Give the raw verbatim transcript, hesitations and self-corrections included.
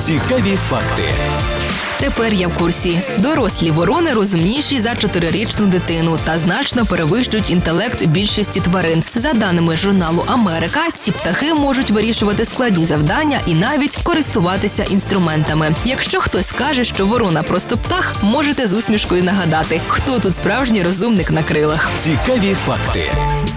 Цікаві факти. Тепер я в курсі. Дорослі ворони розумніші за чотирирічну дитину та значно перевищують інтелект більшості тварин. За даними журналу «Америка», ці птахи можуть вирішувати складні завдання і навіть користуватися інструментами. Якщо хтось скаже, що ворона просто птах, можете з усмішкою нагадати, хто тут справжній розумник на крилах. Цікаві факти.